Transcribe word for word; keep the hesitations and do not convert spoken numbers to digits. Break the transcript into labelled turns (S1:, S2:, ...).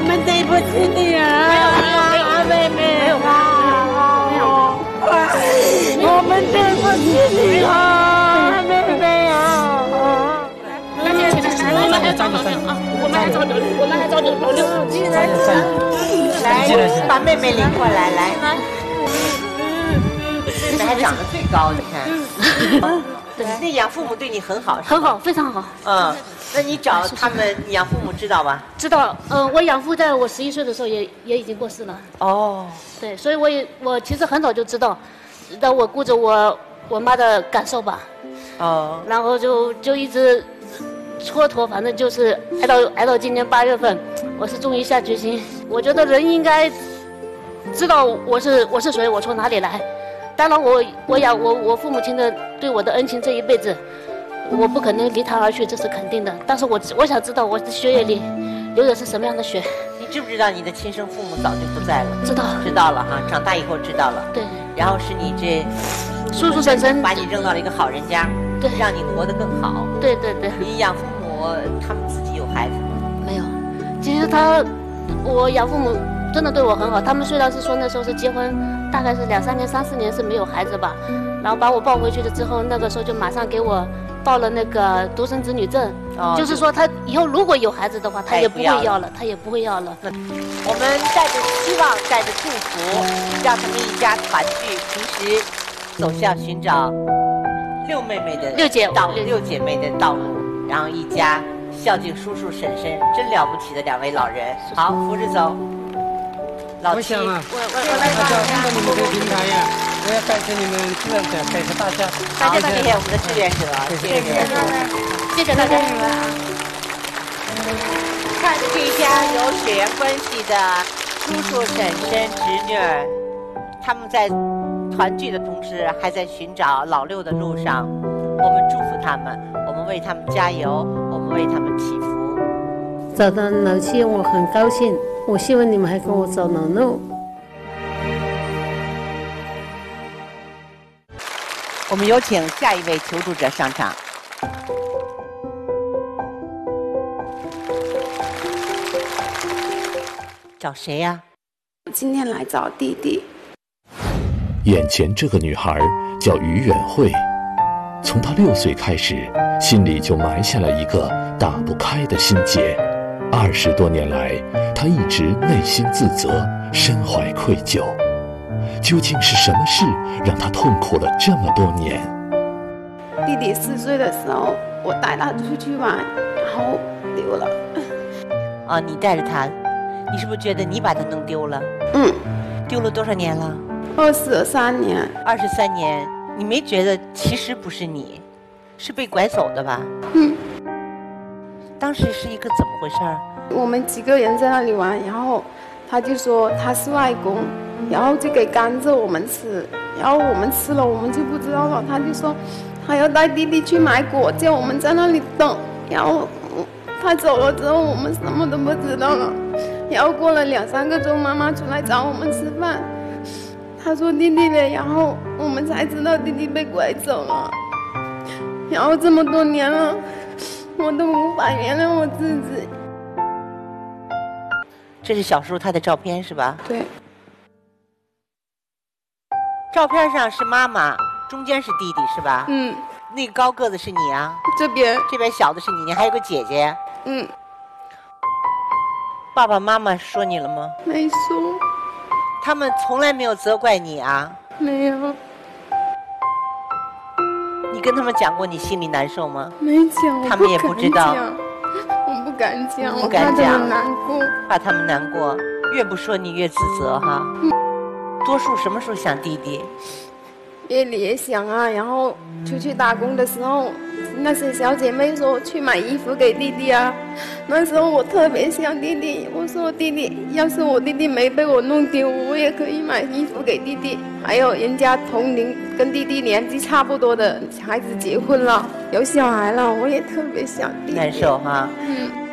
S1: 们对不起你啊，妹妹啊，我们对不起你啊，妹妹啊。
S2: 那你我们还找老六啊，我们还找老六，我们还找老六。
S1: 来，把妹妹领过来，来。妹妹还长得最高，你看。对，那养父母对你很好，
S2: 很好，非常好。
S1: 嗯，那你找他们，你养父母知道吧？
S2: 知道，嗯、呃，我养父在我十一岁的时候也也已经过世了。
S1: 哦，
S2: 对，所以我也我其实很早就知道，但我顾着我我妈的感受吧。
S1: 哦，
S2: 然后就就一直蹉跎，反正就是挨到挨到今年八月份，我是终于下决心。我觉得人应该知道我是我是谁，我从哪里来。当然我，我我养我我父母亲的对我的恩情，这一辈子我不可能离他而去，这是肯定的。但是我我想知道我的血液里流的是什么样的血。
S1: 你知不知道你的亲生父母早就不在了？
S2: 知道，
S1: 知道了哈。长大以后知道了。
S2: 对。
S1: 然后是你这
S2: 叔叔婶婶
S1: 把你扔到了一个好人家，
S2: 对，
S1: 让你活得更好。
S2: 对对对。
S1: 你养父母，他们自己有孩子吗？
S2: 没有。其实他，我养父母真的对我很好。他们虽然是说那时候是结婚。大概是两三年、三四年是没有孩子吧，然后把我抱回去了之后，那个时候就马上给我报了那个独生子女证，哦、就是说他以后如果有孩子的话，他也不会要了，他也不会要了。
S1: 我们带着希望，带着祝福，让他们一家团聚，同时走向寻找六妹妹的
S2: 六姐
S1: 道六姐妹的道路，然后一家孝敬叔叔婶婶，真了不起的两位老人。好，扶着走。
S3: 我想啊，我我我来看到你们这个平台呀，我要感谢你们志愿者，感谢大家，
S1: 大家谢谢我们的志愿者，谢谢
S2: 谢谢谢谢大家你们啊！
S1: 看着这一家有血缘关系的叔叔、婶婶、侄女儿，他们在团聚的同时，还在寻找老六的路上，我们祝福他们，我们为他们加油，我们为他们祈福。
S4: 找到老七，我很高兴。我希望你们还跟我找老六。
S1: 我们有请下一位求助者上场。找谁呀？
S5: 今天来找弟弟。
S6: 眼前这个女孩叫于远慧，从她六岁开始，心里就埋下了一个打不开的心结。二十多年来，他一直内心自责，深怀愧疚。究竟是什么事让他痛苦了这么多年？
S5: 弟弟四岁的时候，我带他出去玩，然后丢了。
S1: 啊，你带着他，你是不是觉得你把他弄丢了？
S5: 嗯。
S1: 丢了多少年了？
S5: 二十三年。
S1: 二十三年，你没觉得其实不是你，是被拐走的吧？
S5: 嗯。
S1: 当时是一个怎么回事儿？
S5: 我们几个人在那里玩，然后他就说他是外公，然后就给甘蔗我们吃，然后我们吃了，我们就不知道了。他就说他要带弟弟去买果，叫我们在那里等。然后他走了之后，我们什么都不知道了。然后过了两三个钟，妈妈出来找我们吃饭，他说弟弟嘞，然后我们才知道弟弟被拐走了。然后这么多年了，我都无法原谅我自己。
S1: 这是小时候他的照片是吧？
S5: 对。
S1: 照片上是妈妈，中间是弟弟是吧？
S5: 嗯。
S1: 那个高个子是你啊？
S5: 这边。
S1: 这边小的是你，你还有个姐姐。
S5: 嗯。
S1: 爸爸妈妈说你了吗？
S5: 没说。
S1: 他们从来没有责怪你啊？
S5: 没有。
S1: 你跟他们讲过你心里难受吗？
S5: 没讲，
S1: 他们也不知道。
S5: 我不敢讲，
S1: 不敢讲，
S5: 我怕他们难过，
S1: 怕他们难过，越不说你越自责哈。嗯。多数什么时候想弟弟？
S5: 夜里也想啊，然后出去打工的时候，那些小姐妹说去买衣服给弟弟啊。那时候我特别想弟弟，我说弟弟，要是我弟弟没被我弄丢，我也可以买衣服给弟弟。还有人家同龄跟弟弟年纪差不多的孩子结婚了，有小孩了，我也特别想弟弟。
S1: 难受哈。
S5: 嗯。